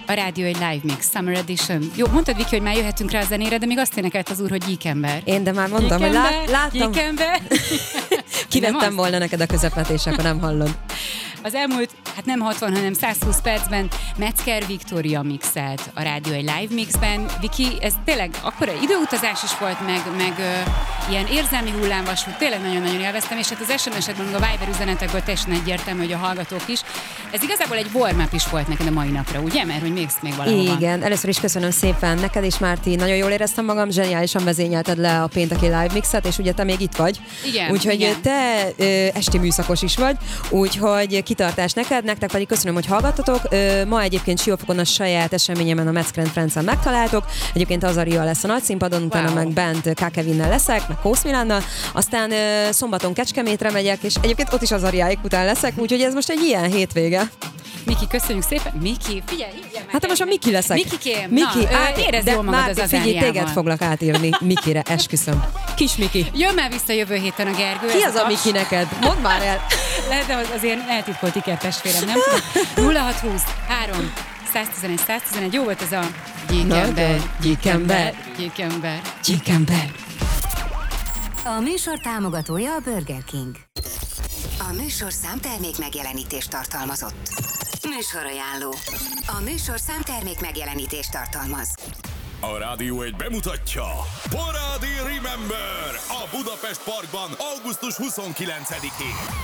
a rádió egy live mix, Summer Edition. Jó, mondtad, Viki, hogy már jöhetünk rá a zenére, de még azt énekelt az úr, hogy Gyíkember. Én de már mondtam, hogy láttam. Gyíkember. Kivettem volna neked a közepet, és akkor nem hallod. Az elmúlt, hát nem 60, hanem 120 percben Metzger Viktória mixelt a rádió egy live mixben. Viki, ez tényleg akkora időutazás is volt, meg ilyen érzelmi hullámvasút, tényleg nagyon-nagyon élveztem, és hát az SMS-ekben, meg a Viber üzenetekből teljesen egyértelmű, hogy a hallgatók is. Ez igazából egy warm-up is volt neked a mai napra, ugye? Mert hogy mész még valahova. Igen, először is köszönöm szépen neked is, Márti, nagyon jól éreztem magam, zseniálisan vezényelted le a pénteki live mixet, és ugye te még itt vagy. Igen, úgyhogy igen. te esti műszakos is vagy, úgyhogy kitartás nektek pedig köszönöm, hogy hallgattatok. Ma egyébként Siófokon a saját eseményemen a Metzger Friends-en megtaláltok. Egyébként Azaria lesz a nagy színpadon, utána meg bent K. Kevinnel leszek, meg Kósz Milánnal. Aztán szombaton Kecskemétre megyek, és egyébként ott is Azariáik után leszek, úgyhogy ez most egy ilyen hétvége. Miki, köszönjük szépen. Miki, figyelj, hát most a Miki leszek. Mikikém, Miki, érezd jól magad az figyelj, Azáriával. téged foglak átírni Mikire, esküszöm. Kis Miki. Jön már vissza jövő héten a Gergő. Ki az a Miki neked? Mondd már el. Lehet, de azért eltitkolt ikertestvérem, nem tudom. 0620 3 111 111, jó volt ez a Gyíkember. A műsor támogatója a Burger King. A műsor számtermék megjelenítést tartalmazott. Műsorajánló. A műsor számtermék megjelenítést tartalmaz. A Rádió 1 bemutatja Parádi Remember a Budapest Parkban augusztus 29-én.